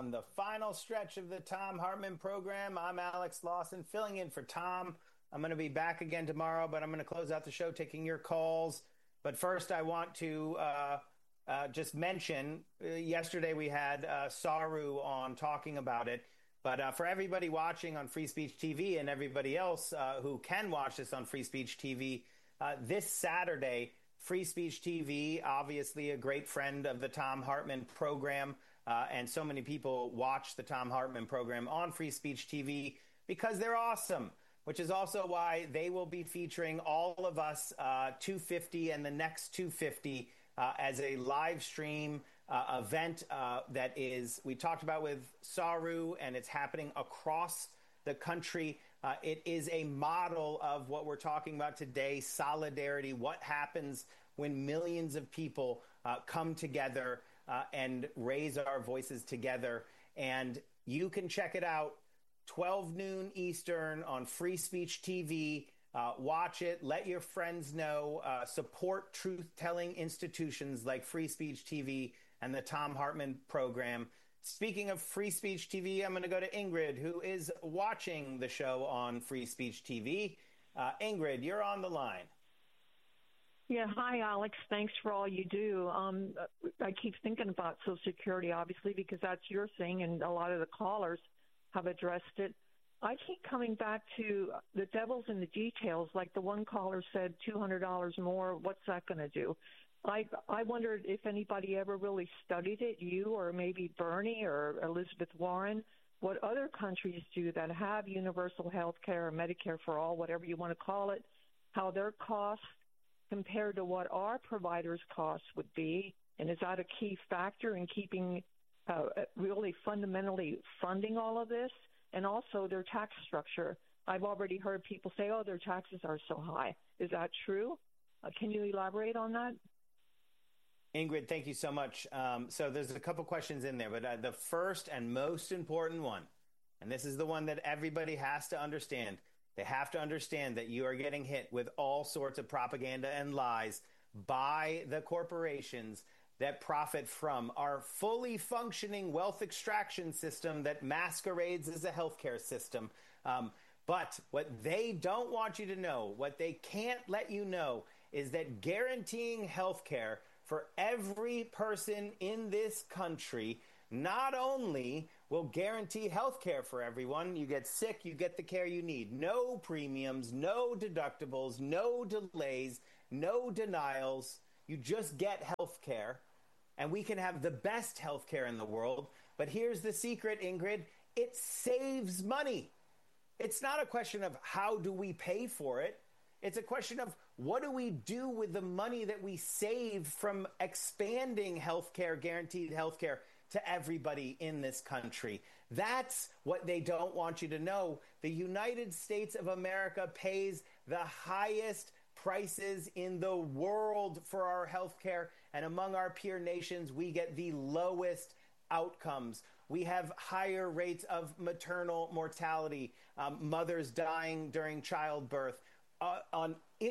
on the final stretch of the Thom Hartmann program. I'm Alex Lawson, filling in for Tom. I'm going to be back again tomorrow, but I'm going to close out the show taking your calls. But first, I want to just mention, yesterday we had Saru on talking about it. But for everybody watching on Free Speech TV and everybody else who can watch this on Free Speech TV, this Saturday, Free Speech TV, obviously a great friend of the Thom Hartmann program, and so many people watch the Thom Hartmann program on Free Speech TV because they're awesome, which is also why they will be featuring all of us 250 and the next 250 as a live stream event that is, we talked about with Saru, and it's happening across the country. It is a model of what we're talking about today, solidarity, what happens when millions of people come together and raise our voices together. And you can check it out 12 noon Eastern on Free Speech TV. Watch it. Let your friends know. Support truth-telling institutions like Free Speech TV and the Thom Hartmann program. Speaking of Free Speech TV, I'm going to go to Ingrid, who is watching the show on Free Speech TV. Ingrid, you're on the line. Yeah, hi, Alex. Thanks for all you do. I keep thinking about Social Security, obviously, because that's your thing, and a lot of the callers have addressed it. I keep coming back to the devil's in the details. Like the one caller said, $200 more, what's that going to do? I wondered if anybody ever really studied it, you or maybe Bernie or Elizabeth Warren, what other countries do that have universal health care or Medicare for all, whatever you want to call it, how their costs compared to what our providers' costs would be, and is that a key factor in keeping really fundamentally funding all of this, and also their tax structure. I've already heard people say, oh, their taxes are so high. Is that true? Can you elaborate on that? Ingrid, thank you so much. So there's a couple questions in there, but the first and most important one, and this is the one that everybody has to understand, they have to understand that you are getting hit with all sorts of propaganda and lies by the corporations that profit from our fully functioning wealth extraction system that masquerades as a healthcare system. But what they don't want you to know, what they can't let you know, is that guaranteeing healthcare for every person in this country not only will guarantee health care for everyone, you get sick, you get the care you need. No premiums, no deductibles, no delays, no denials. You just get health care, and we can have the best health care in the world. But here's the secret, Ingrid. It saves money. It's not a question of how do we pay for it. It's a question of what do we do with the money that we save from expanding healthcare, guaranteed healthcare to everybody in this country. That's what they don't want you to know. The United States of America pays the highest prices in the world for our healthcare, and among our peer nations, we get the lowest outcomes. We have higher rates of maternal mortality, mothers dying during childbirth. On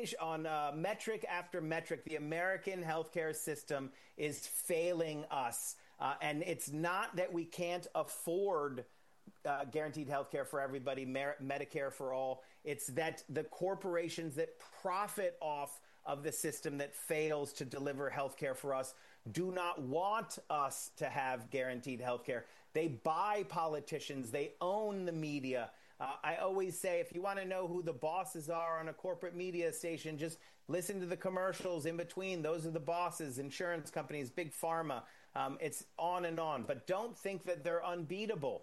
metric after metric, the American healthcare system is failing us. And it's not that we can't afford guaranteed healthcare for everybody, Medicare for all. It's that the corporations that profit off of the system that fails to deliver healthcare for us do not want us to have guaranteed healthcare. They buy politicians. They own the media. I always say, if you want to know who the bosses are on a corporate media station, just listen to the commercials in between. Those are the bosses, insurance companies, big pharma. It's on and on. But don't think that they're unbeatable.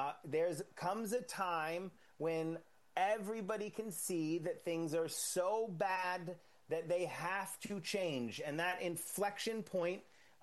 Comes a time when everybody can see that things are so bad that they have to change. And that inflection point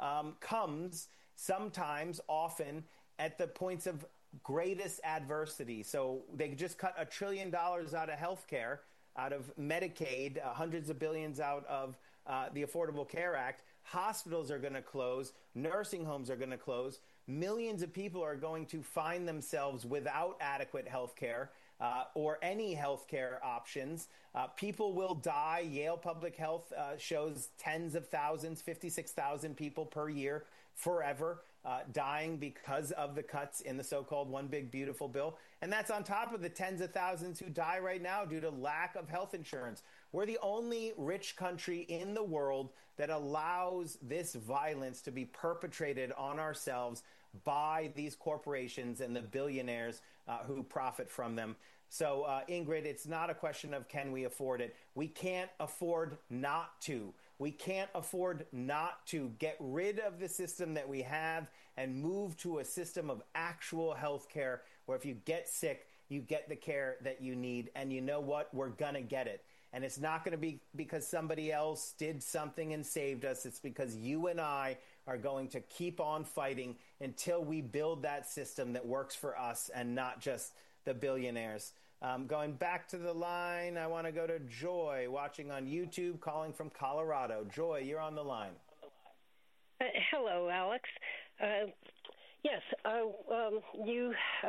comes sometimes, often, at the points of greatest adversity. So they just cut $1 trillion out of healthcare, out of Medicaid, hundreds of billions out of the Affordable Care Act. Hospitals are going to close. Nursing homes are going to close. Millions of people are going to find themselves without adequate health care or any health care options. People will die. Yale Public Health shows tens of thousands, 56,000 people per year forever. dying because of the cuts in the so-called One Big Beautiful Bill. And that's on top of the tens of thousands who die right now due to lack of health insurance. We're the only rich country in the world that allows this violence to be perpetrated on ourselves by these corporations and the billionaires who profit from them. So, Ingrid, it's not a question of can we afford it. We can't afford not to. We can't afford not to get rid of the system that we have and move to a system of actual health care where if you get sick, you get the care that you need. And you know what? We're going to get it. And it's not going to be because somebody else did something and saved us. It's because you and I are going to keep on fighting until we build that system that works for us and not just the billionaires. Going back to the line, I want to go to Joy, watching on YouTube, calling from Colorado. Joy, you're on the line. Hello, Alex. Yes, you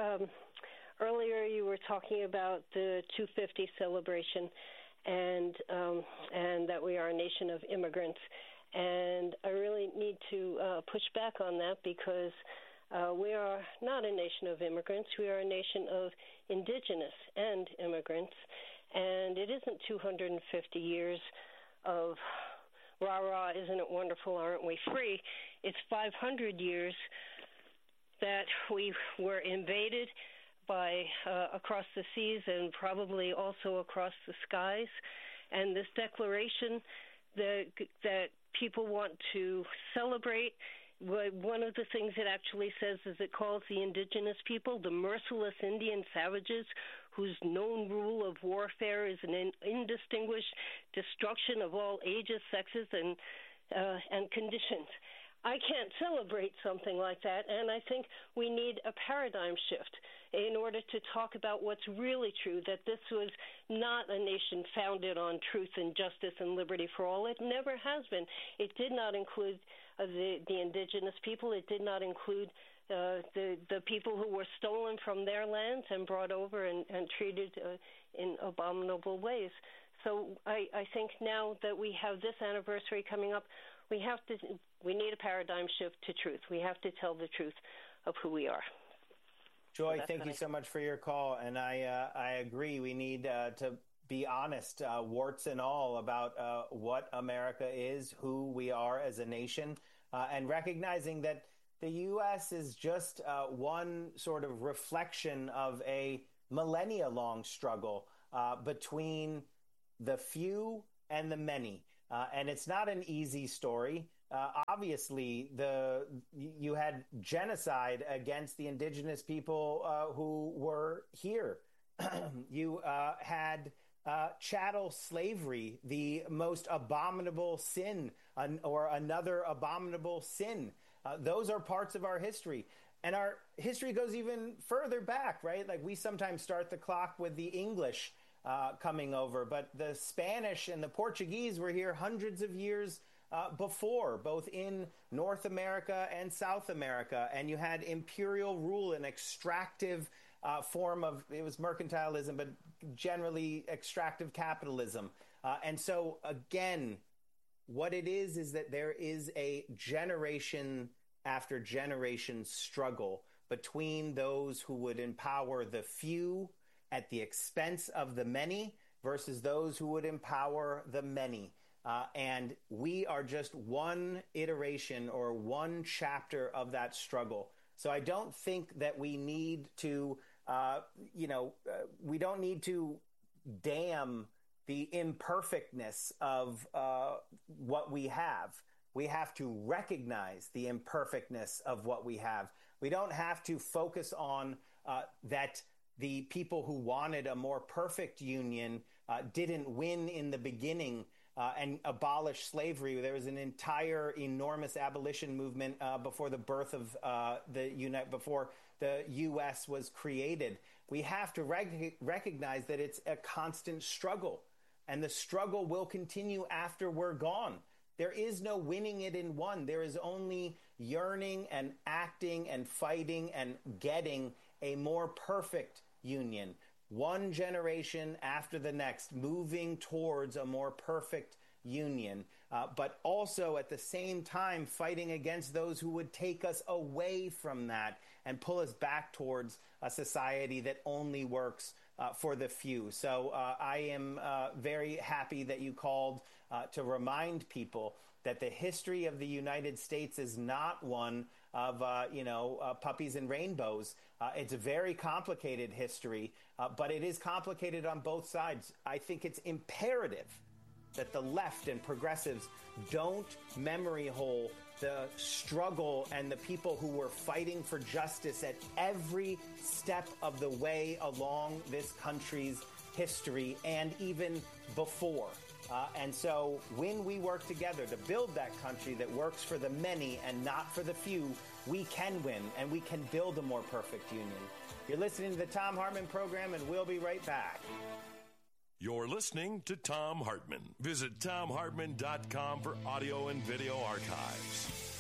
earlier you were talking about the 250 celebration and that we are a nation of immigrants. And I really need to push back on that because we are not a nation of immigrants. We are a nation of indigenous and immigrants. And it isn't 250 years of rah-rah, isn't it wonderful, aren't we free? It's 500 years that we were invaded by across the seas and probably also across the skies. And this declaration that people want to celebrate, one of the things it actually says is it calls the indigenous people the merciless Indian savages whose known rule of warfare is an indistinguished destruction of all ages, sexes, and conditions. I can't celebrate something like that, and I think we need a paradigm shift in order to talk about what's really true, that this was not a nation founded on truth and justice and liberty for all. It never has been. It did not include the indigenous people. It did not include the people who were stolen from their lands and brought over and treated in abominable ways. So I think now that we have this anniversary coming up, we need a paradigm shift to truth. We have to tell the truth of who we are. Joy, thank you so much for your call. And I agree. We need to be honest, warts and all, about what America is, who we are as a nation, and recognizing that the U.S. is just one sort of reflection of a millennia-long struggle between the few and the many. And it's not an easy story. Obviously, you had genocide against the indigenous people who were here. You had chattel slavery, the most abominable sin, or another abominable sin. Those are parts of our history. And our history goes even further back, right? Like we sometimes start the clock with the English coming over, but the Spanish and the Portuguese were here hundreds of years before, both in North America and South America. And you had imperial rule, an extractive form of, it was mercantilism, but generally extractive capitalism. And so, again, what it is that there is a generation after generation struggle between those who would empower the few at the expense of the many versus those who would empower the many. And we are just one iteration or one chapter of that struggle. So I don't think that we need to, we don't need to damn the imperfectness of what we have. We have to recognize the imperfectness of what we have. We don't have to focus on that the people who wanted a more perfect union didn't win in the beginning and abolish slavery. There was an entire enormous abolition movement before the birth of before the U.S. was created. We have to recognize that it's a constant struggle, and the struggle will continue after we're gone. There is no winning it in one. There is only yearning and acting and fighting and getting a more perfect union, one generation after the next, moving towards a more perfect union. but also at the same time fighting against those who would take us away from that and pull us back towards a society that only works for the few. So I am very happy that you called to remind people that the history of the United States is not one of, puppies and rainbows. It's a very complicated history, but it is complicated on both sides. I think it's imperative that the left and progressives don't memory hole the struggle and the people who were fighting for justice at every step of the way along this country's history and even before. And so when we work together to build that country that works for the many and not for the few, we can win and we can build a more perfect union. You're listening to the Thom Hartmann Program, and we'll be right back. You're listening to Thom Hartmann. Visit ThomHartmann.com for audio and video archives.